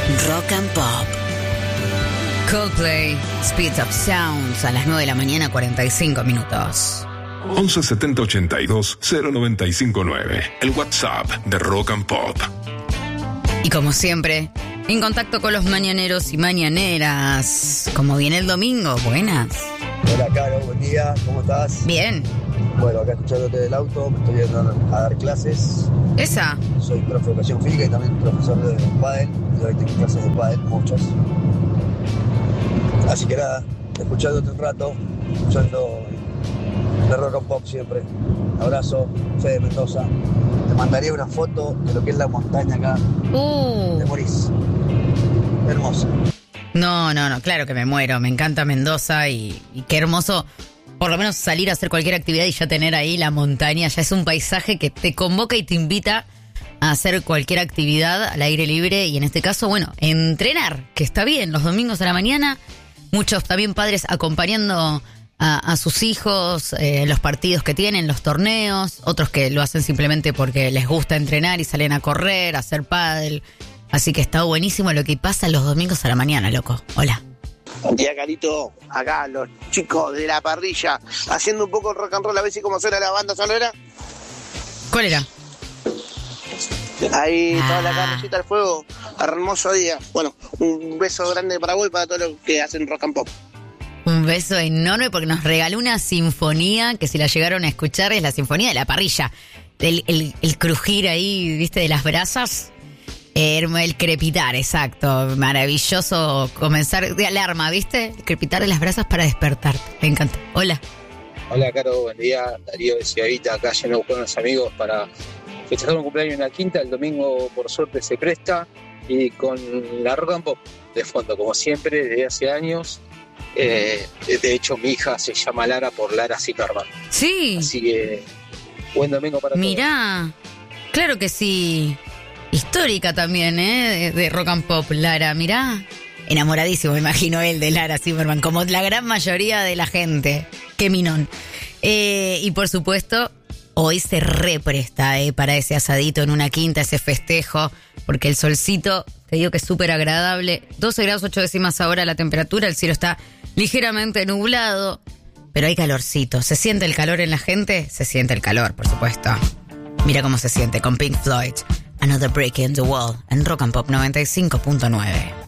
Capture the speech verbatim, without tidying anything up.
Rock and Pop. Coldplay, Speed of Sounds, a las nueve de la mañana, cuarenta y cinco minutos. once setenta ochenta y dos cero noventa y cinco nueve, el WhatsApp de Rock and Pop. Y como siempre, en contacto con los mañaneros y mañaneras. Como viene el domingo, buenas. Hola, Caro, buen día, ¿cómo estás? Bien. Bueno, acá escuchándote del auto, me estoy yendo a dar clases. Esa. Soy profe de educación física y también profesor de pádel. Y hoy tengo clases de pádel, muchas. Así que nada, escuchándote un rato, escuchando de Rock and Pop siempre. Abrazo, Fede Mendoza. Te mandaría una foto de lo que es la montaña acá. Uh. Te morís. Hermoso. No, no, no, claro que me muero. Me encanta Mendoza y, y qué hermoso, por lo menos salir a hacer cualquier actividad y ya tener ahí la montaña. Ya es un paisaje que te convoca y te invita a hacer cualquier actividad al aire libre. Y en este caso, bueno, entrenar, que está bien, los domingos a la mañana. Muchos también padres acompañando a, a sus hijos en eh, los partidos que tienen, los torneos. Otros que lo hacen simplemente porque les gusta entrenar y salen a correr, a hacer pádel. Así que está buenísimo lo que pasa los domingos a la mañana, loco. Hola. Buen día, Carito. Acá los chicos de la parrilla haciendo un poco de rock and roll, a ver si cómo suena la banda sonora. ¿Cuál era? Ahí Ah. toda la carrillita al fuego. Hermoso día. Bueno, un beso grande para vos y para todos los que hacen rock and pop. Un beso enorme porque nos regaló una sinfonía que si la llegaron a escuchar es la sinfonía de la parrilla. El, el, el crujir ahí, viste, de las brasas. El, el crepitar, exacto. Maravilloso comenzar de alarma, viste. El crepitar de las brasas para despertar. Me encanta. Hola. Hola, Caro, buen día. Darío de Ciavita, acá yendo a buscar unos amigos para festejar un cumpleaños en la quinta. El domingo, por suerte, se presta. Y con la Rock and Pop de fondo, como siempre, desde hace años. Eh, de hecho, mi hija se llama Lara por Lara Zickerman. Sí. Así que, buen domingo para Mirá, claro que sí. Histórica también, ¿eh? De, de Rock and Pop, Lara, mirá. Enamoradísimo, me imagino él de Lara Zimmerman, como la gran mayoría de la gente. Qué minón. Eh, y por supuesto, hoy se represta eh, para ese asadito en una quinta, ese festejo, porque el solcito, te digo que es súper agradable. doce grados ocho décimas ahora la temperatura, el cielo está ligeramente nublado, pero hay calorcito. ¿Se siente el calor en la gente? Se siente el calor, por supuesto. Mira cómo se siente con Pink Floyd. Another Break in the Wall en Rock and Pop noventa y cinco punto nueve.